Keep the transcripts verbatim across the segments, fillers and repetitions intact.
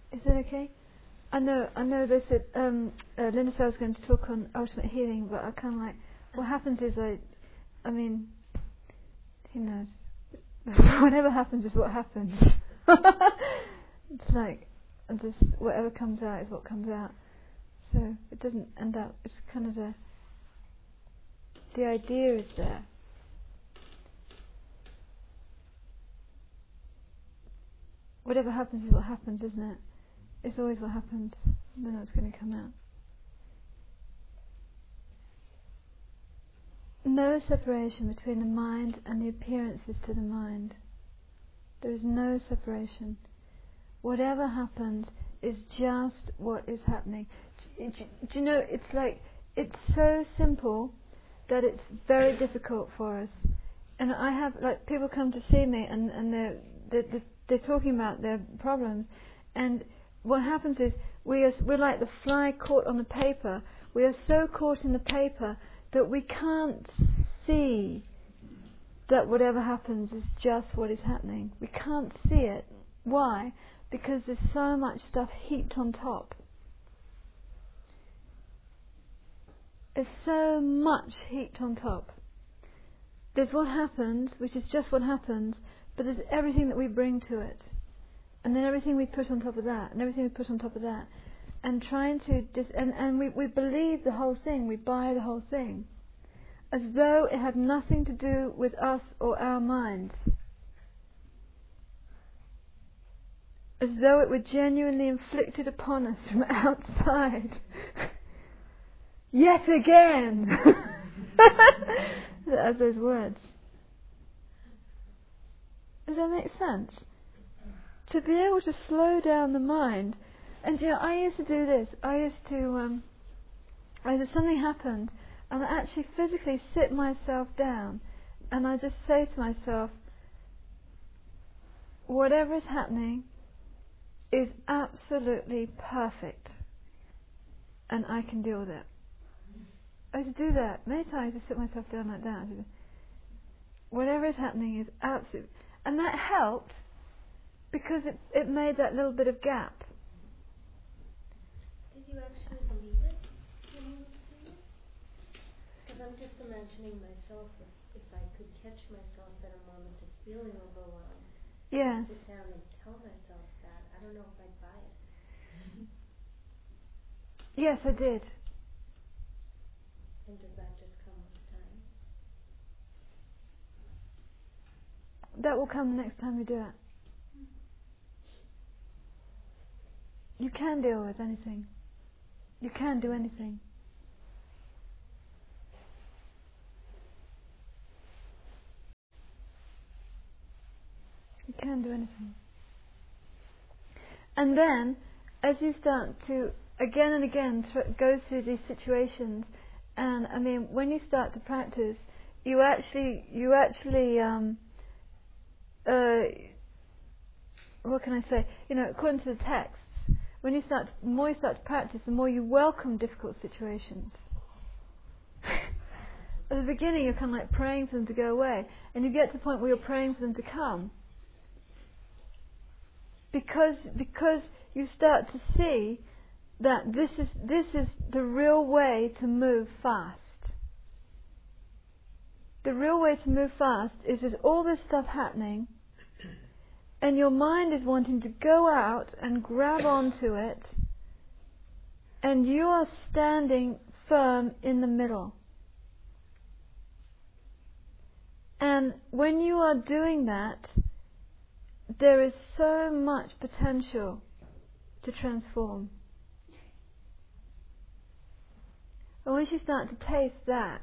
Is that okay? I know, I know they said, um, uh, Linda said I was going to talk on ultimate healing, but I kind of like, what happens is I, I mean, who knows? Whatever happens is what happens. It's like, and just whatever comes out is what comes out. So it doesn't end up, it's kind of the, the idea is there. Whatever happens is what happens, isn't it? It's always what happens. I don't know what's going to come out. No separation between the mind and the appearances to the mind. There is no separation. Whatever happens is just what is happening. Do, do, do you know, it's like, it's so simple that it's very difficult for us. And I have, like, people come to see me and, and they're, they're, they're talking about their problems, and what happens is we are, we're like the fly caught on the paper. We are so caught in the paper that we can't see that whatever happens is just what is happening. We can't see it. Why? Because there's so much stuff heaped on top. There's so much heaped on top. There's what happens, which is just what happens, but there's everything that we bring to it. And then everything we put on top of that, and everything we put on top of that. And trying to, dis- and, and we, we believe the whole thing, we buy the whole thing. As though it had nothing to do with us or our minds. As though it were genuinely inflicted upon us from outside. Yet again! As those words. Does that make sense? To be able to slow down the mind. And you know, I used to do this. I used to, um, either something happened, and I actually physically sit myself down, and I just say to myself, whatever is happening is absolutely perfect, and I can deal with it. I used to do that many times. I sit myself down like that. Whatever is happening is absolutely, and that helped because it it made that little bit of gap. Did you actually believe it when you were doing it? Because I'm just imagining myself if, if I could catch myself at a moment of feeling overwhelmed. Yes. Sit down and tell myself that. I don't know if I'd buy it. Yes, I did. And does that just come with time? That will come the next time you do it. You can deal with anything. You can do anything. You can do anything. And then, as you start to again and again th- go through these situations, and I mean, when you start to practice, you actually, you actually, um, uh, what can I say? You know, according to the texts, when you start, to, the more you start to practice, the more you welcome difficult situations. At the beginning, you're kind of like praying for them to go away, and you get to the point where you're praying for them to come. Because because you start to see that this is this is the real way to move fast. The real way to move fast is there's all this stuff happening, and your mind is wanting to go out and grab onto it, and you are standing firm in the middle. And when you are doing that, there is so much potential to transform. And once you start to taste that,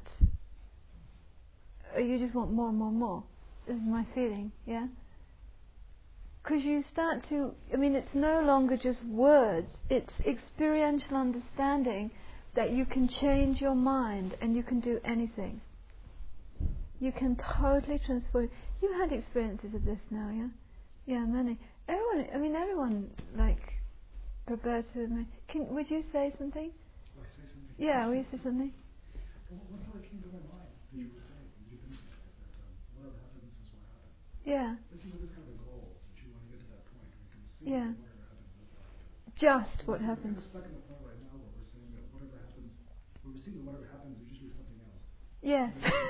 you just want more and more and more. This is my feeling, yeah? Because you start to, I mean, it's no longer just words, it's experiential understanding that you can change your mind and you can do anything. You can totally transform. You had experiences of this now, yeah? Yeah, many. Everyone, I mean, everyone, like Roberta, can, would you say something? Will I say something? Yeah, will you say something? Well, one thought that came to my mind that you were saying, you didn't say, is that um, whatever happens is what happens. Yeah. This is, this kind of a goal that you want to get to that point where you can see Yeah. that whatever happens is what happens. just what happens. We're stuck in the point right now where we're saying that whatever happens, where we're seeing that whatever happens is usually something else. Yes.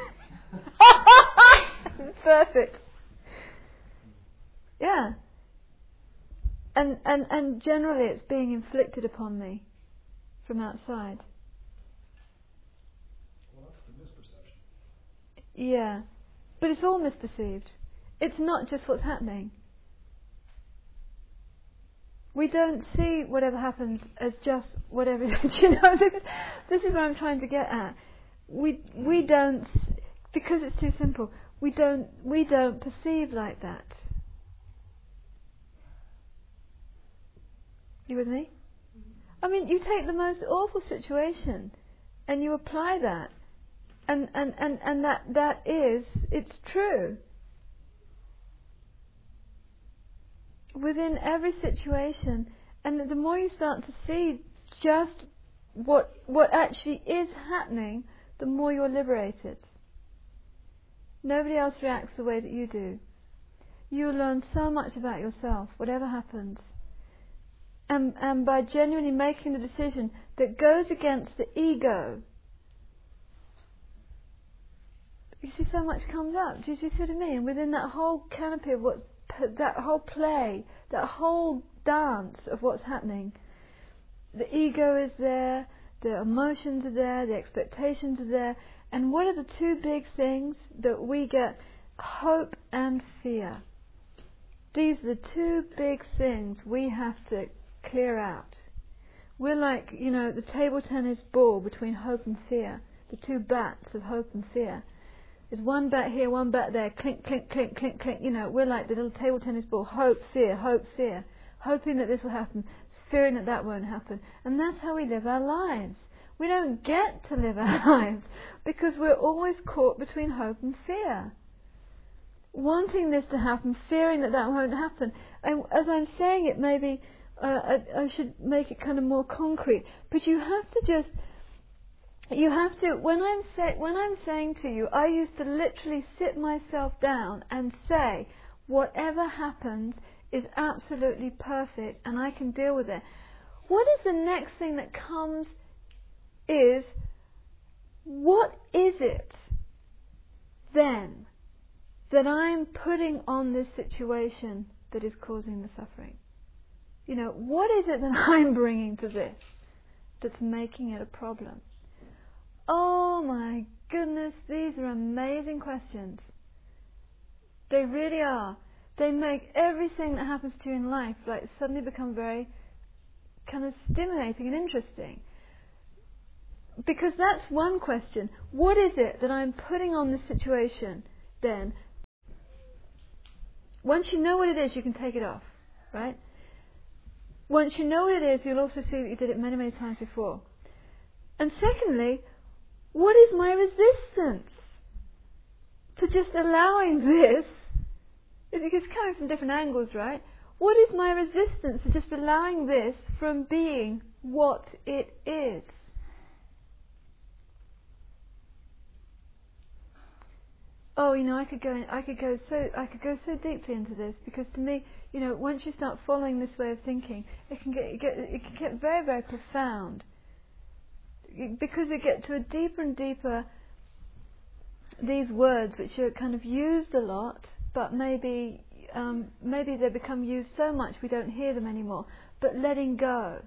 Perfect. Yeah. And, and and generally it's being inflicted upon me from outside. Well, that's the misperception. Yeah. But it's all misperceived. It's not just what's happening. We don't see whatever happens as just whatever it is. You know, this is, this is what I'm trying to get at. We we don't, because it's too simple, we don't we don't perceive like that. You with me? I mean, you take the most awful situation and you apply that, and, and, and, and that, that is, it's true. Within every situation, and the more you start to see just what what actually is happening, the more you're liberated. Nobody else reacts the way that you do. You learn so much about yourself, whatever happens. And, and by genuinely making the decision that goes against the ego, you see so much comes up. Do you see what I mean? Within that whole canopy of what's, that whole play, that whole dance of what's happening, the ego is there, the emotions are there, the expectations are there, and what are the two big things that we get? Hope and fear. These are the two big things we have to clear out. We're like, you know, the table tennis ball between hope and fear, the two bats of hope and fear. There's one bat here, one bat there, clink, clink, clink, clink, clink. You know, we're like the little table tennis ball, hope, fear, hope, fear. Hoping that this will happen, fearing that that won't happen. And that's how we live our lives. We don't get to live our lives because we're always caught between hope and fear. Wanting this to happen, fearing that that won't happen. And as I'm saying it, maybe uh, I, I should make it kind of more concrete. But you have to just... You have to, when I'm say, when I'm saying to you, I used to literally sit myself down and say, whatever happens is absolutely perfect and I can deal with it. What is the next thing that comes is, what is it then that I'm putting on this situation that is causing the suffering? You know, what is it that I'm bringing to this that's making it a problem? Oh my goodness, these are amazing questions. They really are. They make everything that happens to you in life like suddenly become very kind of stimulating and interesting. Because that's one question. What is it that I'm putting on this situation then? Once you know what it is, you can take it off, right? Once you know what it is, you'll also see that you did it many, many times before. And secondly, what is my resistance to just allowing this? It's coming from different angles, right? What is my resistance to just allowing this from being what it is? Oh, you know, I could go, in, I could go so, I could go so deeply into this because to me, you know, once you start following this way of thinking, it can get, it get, it can get very, very profound. Because we get to a deeper and deeper, these words which are kind of used a lot, but maybe um, maybe they become used so much we don't hear them anymore. But letting go,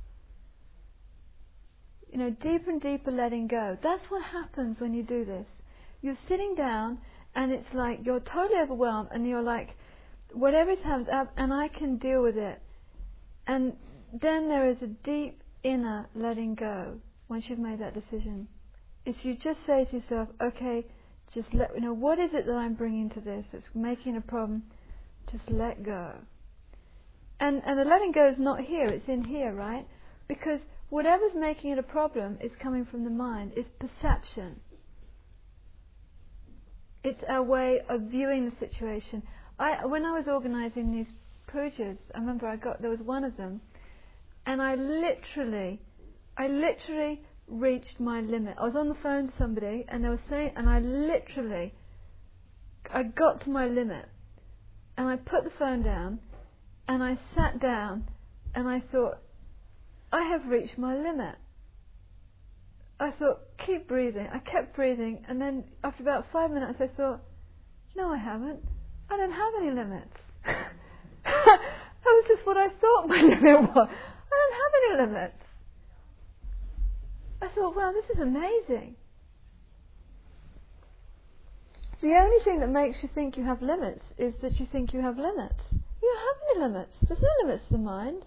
you know, deeper and deeper letting go. That's what happens when you do this. You're sitting down and it's like you're totally overwhelmed and you're like, whatever it happens, and I can deal with it. And then there is a deep inner letting go. Once you've made that decision, if you just say to yourself, okay, just let you know, what is it that I'm bringing to this that's making a problem? Just let go. And and the letting go is not here, it's in here, right? Because whatever's making it a problem is coming from the mind. It's perception. It's our way of viewing the situation. I when I was organising these pujas, I remember I got there was one of them, and I literally. I literally reached my limit. I was on the phone to somebody and they were saying, and I literally, I got to my limit. And I put the phone down and I sat down and I thought, I have reached my limit. I thought, keep breathing. I kept breathing, and then after about five minutes I thought, no, I haven't. I don't have any limits. That was just what I thought my limit was. I don't have any limits. I thought, wow, this is amazing. The only thing that makes you think you have limits is that you think you have limits. You don't have any limits. There's no limits to the mind.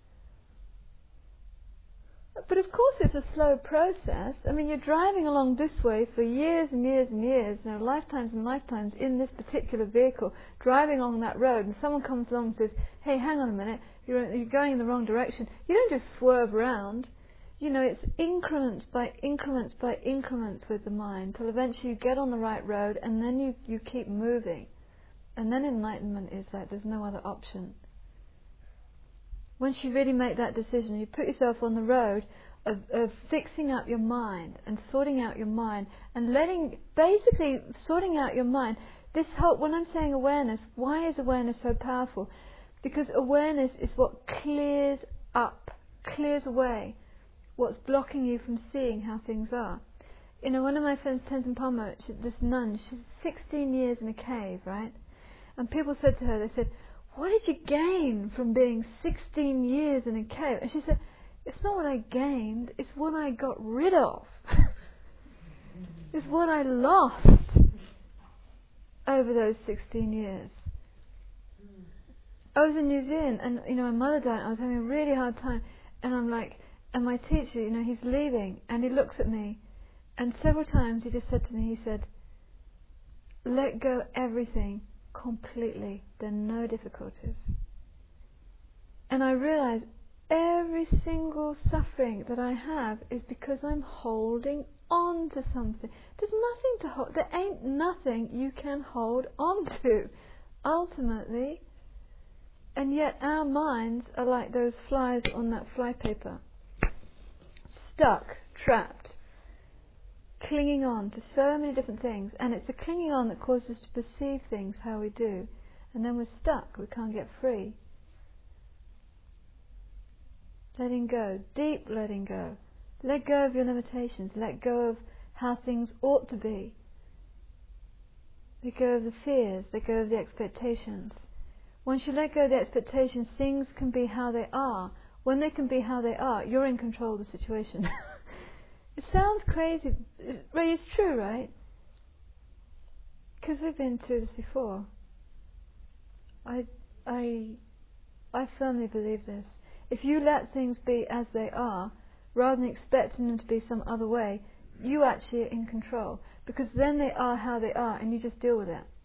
But of course it's a slow process. I mean, you're driving along this way for years and years and years, you know, lifetimes and lifetimes in this particular vehicle, driving along that road, and someone comes along and says, hey, hang on a minute, you're, you're going in the wrong direction. You don't just swerve around. You know, it's increments by increments by increments with the mind, till eventually you get on the right road, and then you, you keep moving. And then enlightenment is like there's no other option. Once you really make that decision, you put yourself on the road of, of fixing up your mind and sorting out your mind and letting, basically sorting out your mind. This whole, when I'm saying awareness, why is awareness so powerful? Because awareness is what clears up, clears away what's blocking you from seeing how things are. You know, one of my friends, Tenzin Palmo, she, this nun, she's sixteen years in a cave, right? And people said to her, they said, what did you gain from being sixteen years in a cave? And she said, it's not what I gained, it's what I got rid of. It's what I lost over those sixteen years. I was in New Zealand, and you know, my mother died, and I was having a really hard time, and I'm like, and my teacher, you know, he's leaving, and he looks at me, and several times he just said to me, he said, let go everything completely, there are no difficulties. And I realised every single suffering that I have is because I'm holding on to something. There's nothing to hold, there ain't nothing you can hold on to, ultimately. And yet our minds are like those flies on that flypaper, stuck, trapped, clinging on to so many different things, and it's the clinging on that causes us to perceive things how we do, and then we're stuck, we can't get free. Letting go, deep letting go. Let go of your limitations, let go of how things ought to be. Let go of the fears, let go of the expectations. Once you let go of the expectations, things can be how they are. When they can be how they are, you're in control of the situation. It sounds crazy, but it's true, right? Because we've been through this before. I, I, I firmly believe this. If you let things be as they are, rather than expecting them to be some other way, you actually are in control. Because then they are how they are, and you just deal with it.